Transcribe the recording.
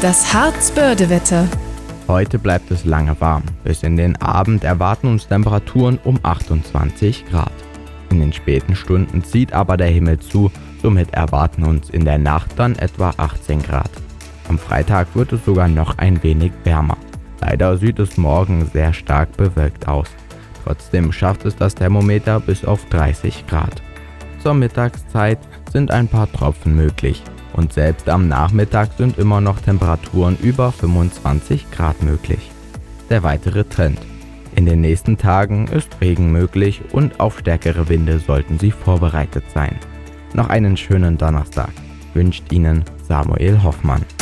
Das Harzbörde-Wetter. Heute bleibt es lange warm. Bis in den Abend erwarten uns Temperaturen um 28 Grad. In den späten Stunden zieht aber der Himmel zu, somit erwarten uns in der Nacht dann etwa 18 Grad. Am Freitag wird es sogar noch ein wenig wärmer. Leider sieht es morgen sehr stark bewölkt aus. Trotzdem schafft es das Thermometer bis auf 30 Grad. Zur Mittagszeit sind ein paar Tropfen möglich. Und selbst am Nachmittag sind immer noch Temperaturen über 25 Grad möglich. Der weitere Trend. In den nächsten Tagen ist Regen möglich und auf stärkere Winde sollten Sie vorbereitet sein. Noch einen schönen Donnerstag wünscht Ihnen Samuel Hoffmann.